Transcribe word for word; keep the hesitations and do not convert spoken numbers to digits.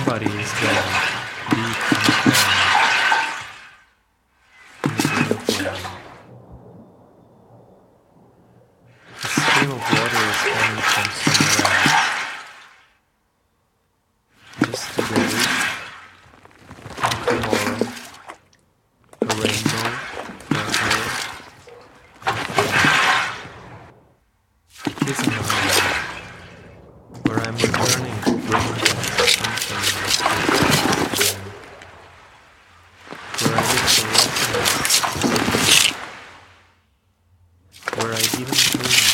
somebody is gone deep in the ground. The stream of water is coming from somewhere else. Just today and tomorrow, a rainbow for her. It is an island where I'm returning to bring them something in the spirit, where I live for life, where I didn't